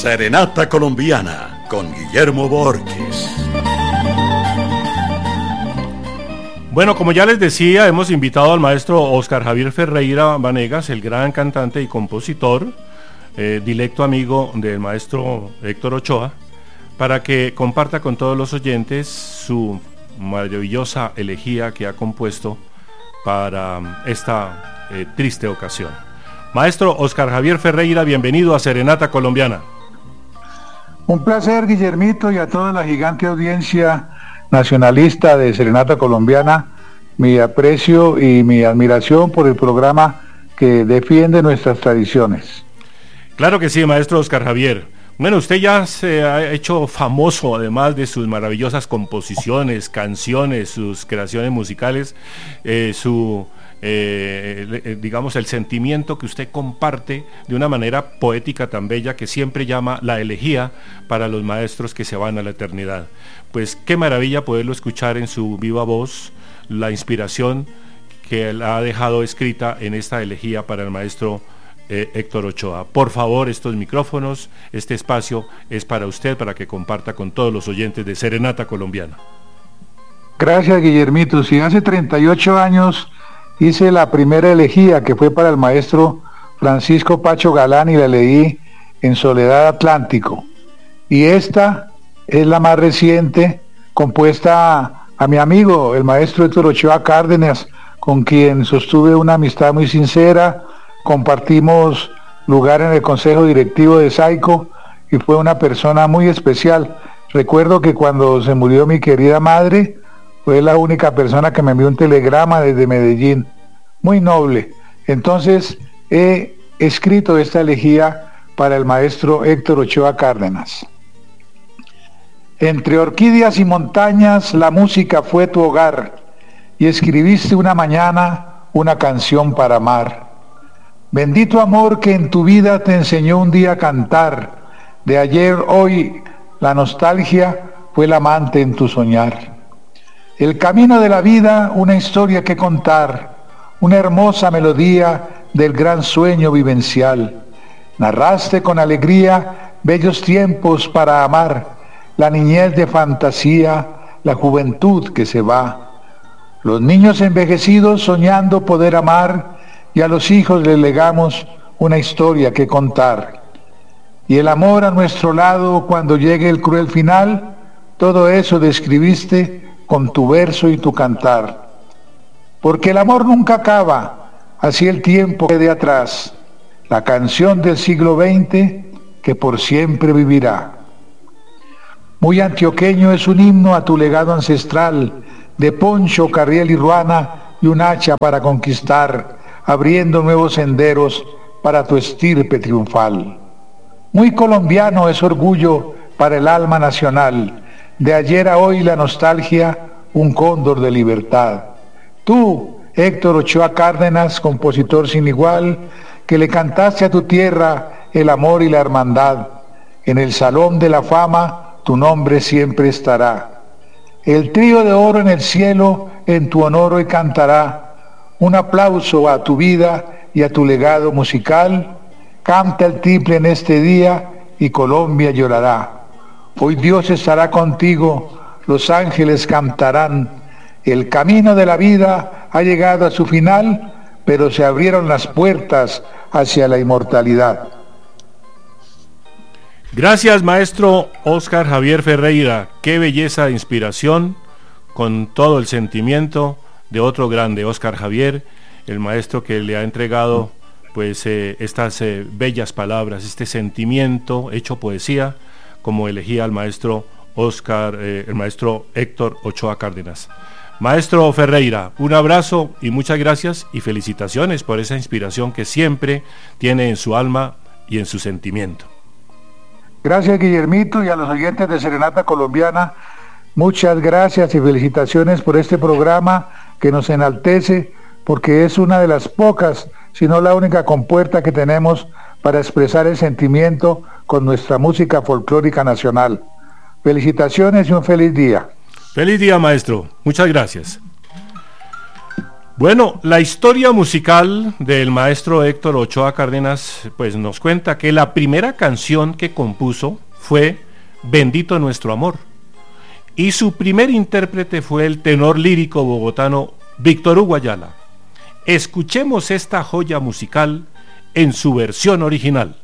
Serenata Colombiana con Guillermo Borges. Bueno, como ya les decía, hemos invitado al maestro Óscar Javier Ferreira Vanegas, el gran cantante y compositor, directo amigo del maestro Héctor Ochoa, para que comparta con todos los oyentes su maravillosa elegía que ha compuesto para esta triste ocasión. Maestro Óscar Javier Ferreira, bienvenido a Serenata Colombiana. Un placer, Guillermito, y a toda la gigante audiencia nacionalista de Serenata Colombiana, mi aprecio y mi admiración por el programa que defiende nuestras tradiciones. Claro que sí, maestro Óscar Javier. Bueno, usted ya se ha hecho famoso, además de sus maravillosas composiciones, canciones, sus creaciones musicales, digamos, el sentimiento que usted comparte de una manera poética tan bella que siempre llama la elegía para los maestros que se van a la eternidad. Pues qué maravilla poderlo escuchar en su viva voz, la inspiración que él ha dejado escrita en esta elegía para el maestro Héctor Ochoa. Por favor, estos micrófonos, este espacio es para usted, para que comparta con todos los oyentes de Serenata Colombiana. Gracias, Guillermito. Si hace 38 años hice la primera elegía, que fue para el maestro Francisco Pacho Galán, y la leí en Soledad Atlántico. Y esta es la más reciente, compuesta a mi amigo, el maestro Héctor Ochoa Cárdenas, con quien sostuve una amistad muy sincera. Compartimos lugar en el consejo directivo de Saico y fue una persona muy especial. Recuerdo que cuando se murió mi querida madre, fue la única persona que me envió un telegrama desde Medellín, muy noble. Entonces he escrito esta elegía para el maestro Héctor Ochoa Cárdenas. Entre orquídeas y montañas la música fue tu hogar, y escribiste una mañana una canción para amar. Bendito amor que en tu vida te enseñó un día a cantar, de ayer hoy la nostalgia fue el amante en tu soñar. El camino de la vida, una historia que contar, una hermosa melodía del gran sueño vivencial. Narraste con alegría bellos tiempos para amar, la niñez de fantasía, la juventud que se va. Los niños envejecidos soñando poder amar, y a los hijos les legamos una historia que contar. Y el amor a nuestro lado cuando llegue el cruel final, todo eso describiste con tu verso y tu cantar. Porque el amor nunca acaba, así el tiempo quede atrás, la canción del siglo XX que por siempre vivirá. Muy antioqueño es un himno a tu legado ancestral, de poncho, carriel y ruana y un hacha para conquistar, abriendo nuevos senderos para tu estirpe triunfal. Muy colombiano es orgullo para el alma nacional, de ayer a hoy la nostalgia, un cóndor de libertad. Tú, Héctor Ochoa Cárdenas, compositor sin igual, que le cantaste a tu tierra el amor y la hermandad, en el salón de la fama tu nombre siempre estará. El trío de oro en el cielo en tu honor hoy cantará. Un aplauso a tu vida y a tu legado musical. Canta el triple en este día y Colombia llorará. Hoy Dios estará contigo, los ángeles cantarán. El camino de la vida ha llegado a su final, pero se abrieron las puertas hacia la inmortalidad. Gracias, maestro Óscar Javier Ferreira. Qué belleza de inspiración, con todo el sentimiento de otro grande, Óscar Javier, el maestro que le ha entregado pues estas bellas palabras, este sentimiento hecho poesía, como elegía al maestro el maestro Héctor Ochoa Cárdenas. Maestro Ferreira, un abrazo y muchas gracias y felicitaciones por esa inspiración que siempre tiene en su alma y en su sentimiento. Gracias, Guillermito, y a los oyentes de Serenata Colombiana, muchas gracias y felicitaciones por este programa que nos enaltece, porque es una de las pocas, si no la única compuerta que tenemos para expresar el sentimiento con nuestra música folclórica nacional. Felicitaciones y un feliz día. Feliz día, maestro. Muchas gracias. Bueno, la historia musical del maestro Héctor Ochoa Cárdenas pues nos cuenta que la primera canción que compuso fue Bendito nuestro amor, y su primer intérprete fue el tenor lírico bogotano Víctor Hugo Ayala. Escuchemos esta joya musical en su versión original.